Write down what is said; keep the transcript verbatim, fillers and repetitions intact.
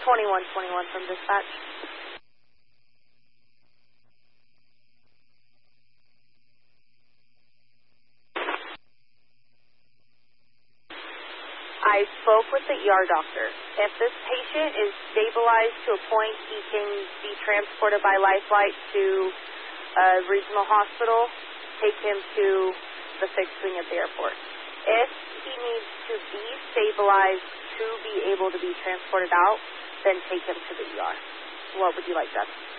twenty-one twenty-one from dispatch. I spoke with the E R doctor. If this patient is stabilized to a point he can be transported by Lifelight to a regional hospital, take him to the fixed wing at the airport. If he needs to be stabilized to be able to be transported out, then take him to the E R. What would you like done?